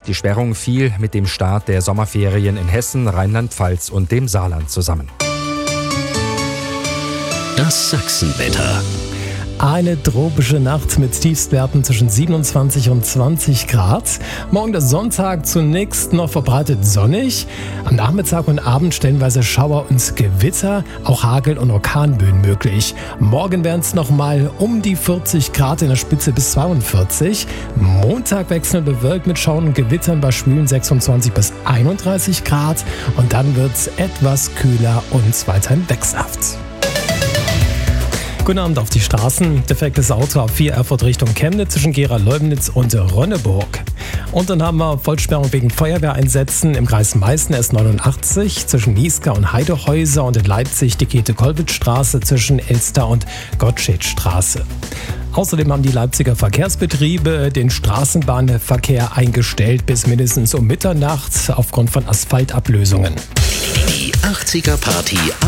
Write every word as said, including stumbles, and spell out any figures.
Die Sperrung fiel mit dem Start der Sommerferien in Hessen, Rheinland-Pfalz und dem Saarland zusammen. Das Sachsenwetter. Eine tropische Nacht mit Tiefstwerten zwischen siebenundzwanzig und zwanzig Grad. Morgen der Sonntag zunächst noch verbreitet sonnig. Am Nachmittag und Abend stellenweise Schauer und Gewitter, auch Hagel- und Orkanböen möglich. Morgen werden es nochmal um die vierzig Grad, in der Spitze bis zweiundvierzig. Montag wechselnd bewölkt mit Schauern und Gewittern bei schwülen sechsundzwanzig bis einunddreißig Grad. Und dann wird es etwas kühler und weiterhin wechselhaft. Guten Abend auf die Straßen. Defektes Auto A vier Erfurt Richtung Chemnitz zwischen Gera-Leubnitz und Rönneburg. Und dann haben wir Vollsperrung wegen Feuerwehreinsätzen im Kreis Meißen S neunundachtzig zwischen Niesca und Heidehäuser und in Leipzig die Käthe-Kollwitz-Straße zwischen Elster und Gottschedstraße. Außerdem haben die Leipziger Verkehrsbetriebe den Straßenbahnverkehr eingestellt bis mindestens um Mitternacht aufgrund von Asphaltablösungen. Die achtziger Party